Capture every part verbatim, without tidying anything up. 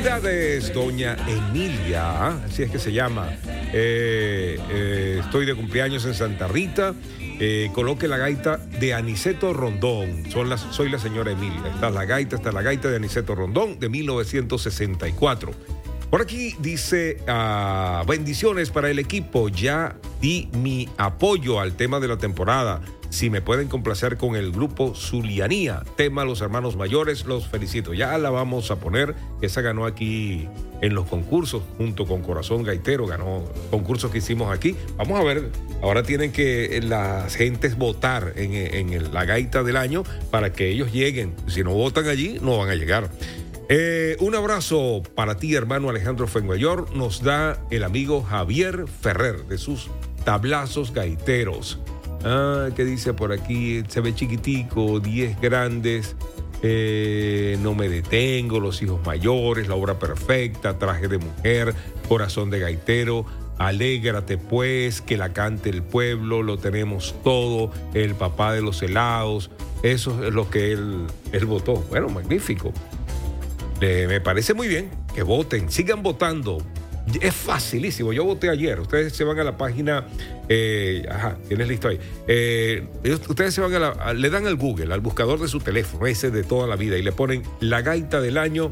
Felicidades, doña Emilia, así es que se llama. Eh, eh, estoy de cumpleaños en Santa Rita. Eh, coloque la gaita de Aniceto Rondón. Son las, soy la señora Emilia. Está la gaita, está la gaita de Aniceto Rondón de mil novecientos sesenta y cuatro. Por aquí dice, uh, bendiciones para el equipo. Ya di mi apoyo al tema de la temporada. Si me pueden complacer con el grupo Zulianía, tema Los Hermanos Mayores, los felicito. Ya la vamos a poner. Esa ganó aquí en los concursos, junto con Corazón Gaitero, ganó concursos que hicimos aquí. Vamos a ver, ahora tienen que las gentes votar en, en el, la gaita del año para que ellos lleguen. Si no votan allí, no van a llegar. Eh, un abrazo para ti, hermano Alejandro Fuenmayor. Nos da el amigo Javier Ferrer de sus tablazos gaiteros. Ah, ¿qué dice por aquí? Se ve chiquitico, diez grandes, eh, no me detengo, los hijos mayores, la obra perfecta, traje de mujer, corazón de gaitero, alégrate pues, que la cante el pueblo, lo tenemos todo, el papá de los helados. Eso es lo que él, él votó. Bueno, magnífico. Eh, me parece muy bien que voten, sigan votando. Es facilísimo. Yo voté ayer. Ustedes se van a la página. Eh, ajá, tienes listo ahí. Eh, ustedes se van a la. A, le dan al Google, al buscador de su teléfono, ese de toda la vida, y le ponen la gaita del año.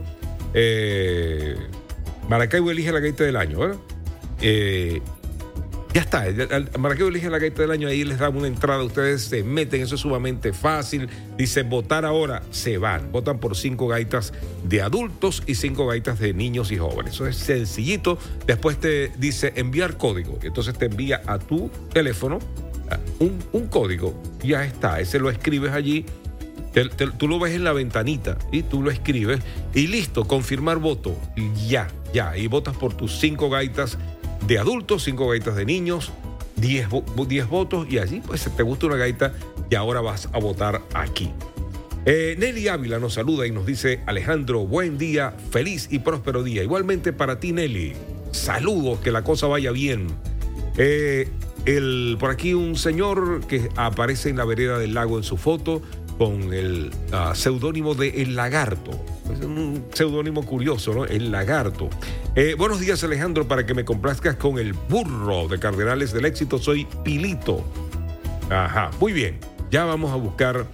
Eh, Maracaibo elige la gaita del año, ¿verdad? Eh, ya está. Maracaibo elige la gaita del año. Ahí les dan una entrada. Ustedes se meten. Eso es sumamente fácil. Dice votar ahora. Se van. Votan por cinco gaitas de adultos y cinco gaitas de niños y jóvenes. Eso es sencillito. Después te dice enviar código. Entonces te envía a tu teléfono un, un código. Ya está. Ese lo escribes allí. Te, te, tú lo ves en la ventanita y tú lo escribes. Y listo. Confirmar voto. Ya, ya. Y votas por tus cinco gaitas de adultos, cinco gaitas de niños, diez, diez votos, y allí pues te gusta una gaita y ahora vas a votar aquí. Eh, Nelly Ávila nos saluda y nos dice: Alejandro, buen día, feliz y próspero día. Igualmente para ti, Nelly. Saludos, que la cosa vaya bien. Eh, el, por aquí un señor que aparece en la vereda del lago en su foto con el uh, seudónimo de El Lagarto. Es un seudónimo curioso, ¿no? El Lagarto. Eh, buenos días, Alejandro, para que me complazcas con el burro de Cardenales del Éxito. Soy Pilito. Ajá, muy bien. Ya vamos a buscar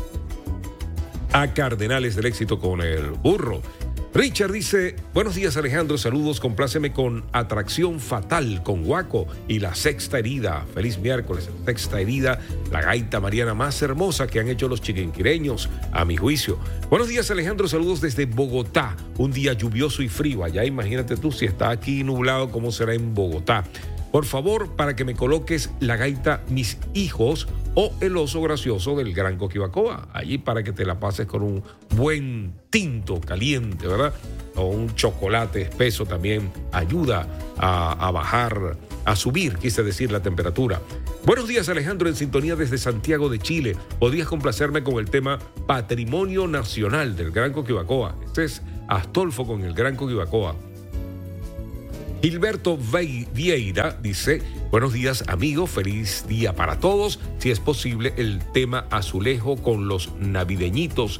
a Cardenales del Éxito con el burro. Richard dice: buenos días, Alejandro, saludos, compláceme con Atracción Fatal con Guaco y La Sexta Herida. Feliz miércoles. Sexta Herida, la gaita mariana más hermosa que han hecho los chiquinquireños, a mi juicio. Buenos días, Alejandro, saludos desde Bogotá. Un día lluvioso y frío. Allá imagínate tú, si está aquí nublado, ¿cómo será en Bogotá? Por favor, para que me coloques la gaita Mis Hijos o El Oso Gracioso del Gran Coquibacoa. Allí para que te la pases con un buen tinto caliente, ¿verdad? O un chocolate espeso también ayuda a, a bajar, a subir, quise decir, la temperatura. Buenos días, Alejandro, en sintonía desde Santiago de Chile. ¿Podrías complacerme con el tema Patrimonio Nacional del Gran Coquibacoa? Este es Astolfo con el Gran Coquibacoa. Gilberto Vieira dice: buenos días, amigo, feliz día para todos. Si es posible, el tema Azulejo con los navideñitos.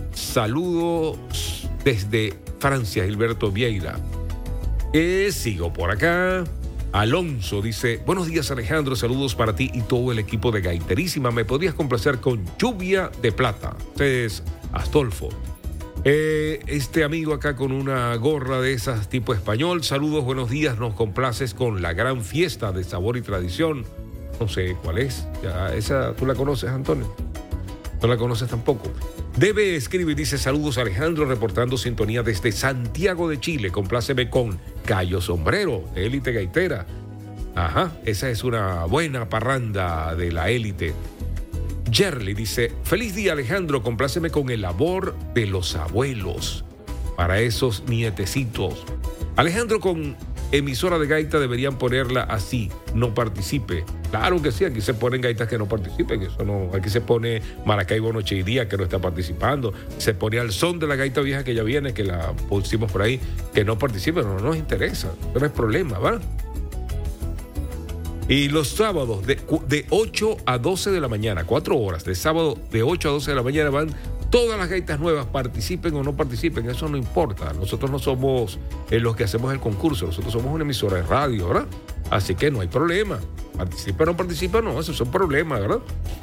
Saludos desde Francia, Gilberto Vieira. Eh, sigo por acá. Alonso dice: buenos días, Alejandro, saludos para ti y todo el equipo de Gaiterísima. ¿Me podrías complacer con Lluvia de Plata? Este es Astolfo. Eh, este amigo acá con una gorra de esas tipo español. Saludos, buenos días, nos complaces con La Gran Fiesta de Sabor y Tradición. No sé cuál es. Ya, esa, ¿tú la conoces, Antonio? No la conoces tampoco. Debe escribir, dice: saludos, Alejandro, reportando sintonía desde Santiago de Chile. Compláceme con Cayo Sombrero, de Élite Gaitera. Ajá, esa es una buena parranda de la élite. Jerly dice: feliz día, Alejandro, compláceme con El Labor de los Abuelos para esos nietecitos. Alejandro, con emisora de gaita deberían ponerla así: no participe. Claro que sí, aquí se ponen gaitas que no participen, eso no, aquí se pone Maracaibo Noche y Día, que no está participando, se pone Al Son de la Gaita Vieja, que ya viene, que la pusimos por ahí, que no participe, no, no nos interesa, eso no es problema, ¿va? Y los sábados de, de ocho a doce de la mañana, cuatro horas, de sábado de ocho a doce de la mañana van Todas las gaitas nuevas, participen o no participen, eso no importa. Nosotros no somos eh, los que hacemos el concurso, nosotros somos una emisora de radio, ¿verdad? Así que no hay problema. Participa o no participa, no, eso es un problema, ¿verdad?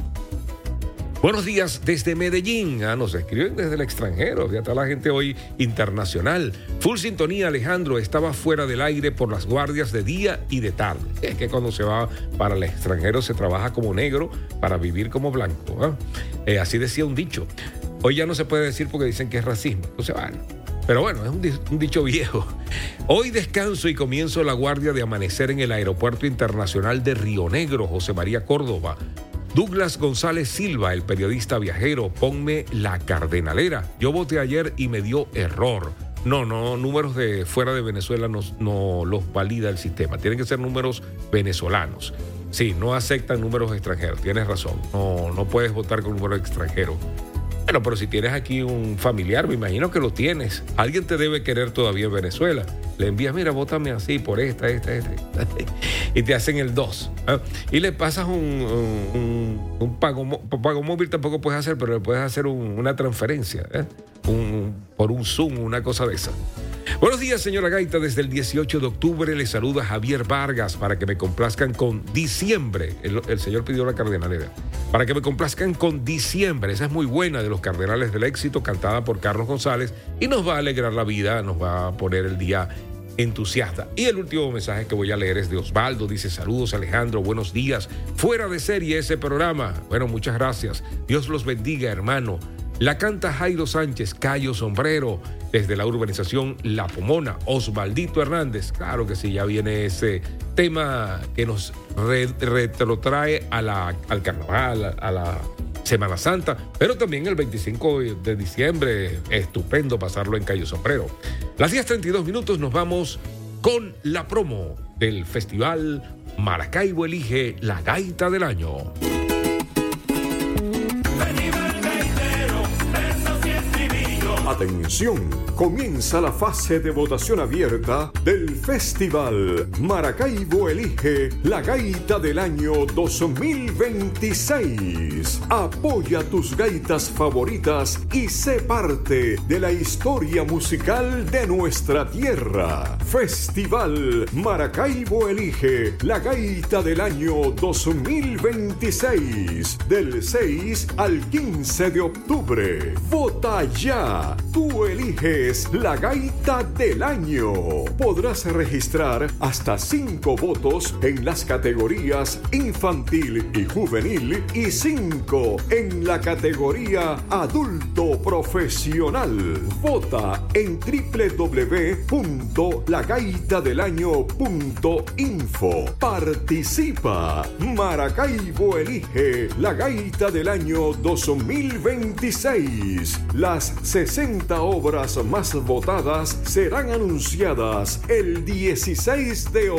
Buenos días desde Medellín. Ah, nos escriben desde el extranjero. Ya está la gente hoy internacional. Full sintonía, Alejandro. Estaba fuera del aire por las guardias de día y de tarde. Es que cuando se va para el extranjero se trabaja como negro para vivir como blanco. ¿eh? Eh, así decía un dicho. Hoy ya no se puede decir porque dicen que es racismo. Entonces, bueno. Pero bueno, es un, un dicho viejo. Hoy descanso y comienzo la guardia de amanecer en el Aeropuerto Internacional de Río Negro, José María Córdoba. Douglas González Silva, el periodista viajero, ponme la cardenalera. Yo voté ayer y me dio error. No, no, números de fuera de Venezuela no, no los valida el sistema. Tienen que ser números venezolanos. Sí, no aceptan números extranjeros. Tienes razón. No, no puedes votar con número extranjero. Bueno, pero si tienes aquí un familiar, me imagino que lo tienes. Alguien te debe querer todavía en Venezuela. Le envías, mira, vótame así por esta, esta, esta. Y te hacen el dos. ¿eh? Y le pasas un, un, un, un pago, pago móvil, tampoco puedes hacer, pero le puedes hacer un, una transferencia. ¿eh? Un, por un Zoom, una cosa de esa. Buenos días, señora Gaita. Desde el dieciocho de octubre le saluda Javier Vargas para que me complazcan con Diciembre. El, el señor pidió la cardenalera. Para que me complazcan con Diciembre. Esa es muy buena, de los Cardenales del Éxito, cantada por Carlos González. Y nos va a alegrar la vida, nos va a poner el día entusiasta. Y el último mensaje que voy a leer es de Osvaldo. Dice: saludos, Alejandro, buenos días. Fuera de serie ese programa. Bueno, muchas gracias. Dios los bendiga, hermano. La canta Jairo Sánchez, Cayo Sombrero, desde la urbanización La Pomona. Osvaldito Hernández, claro que sí, ya viene ese tema que nos re, retrotrae a la, al carnaval, a la Semana Santa, pero también el veinticinco de diciembre, estupendo pasarlo en Cayo Sombrero. Las diez treinta y dos minutos nos vamos con la promo del Festival Maracaibo elige la gaita del año. Atención, comienza la fase de votación abierta del Festival Maracaibo elige la gaita del año dos mil veintiséis. Apoya tus gaitas favoritas y sé parte de la historia musical de nuestra tierra. Festival Maracaibo elige la gaita del año dos mil veintiséis, del seis al quince de octubre. Vota ya. Tú eliges la gaita del año. Podrás registrar hasta cinco votos en las categorías infantil y juvenil y cinco en la categoría adulto profesional. Vota en doble u doble u doble u punto la gaita del año punto info. Participa. Maracaibo elige la gaita del año dos mil veintiséis. Las sesenta obras más votadas serán anunciadas el dieciséis de octubre.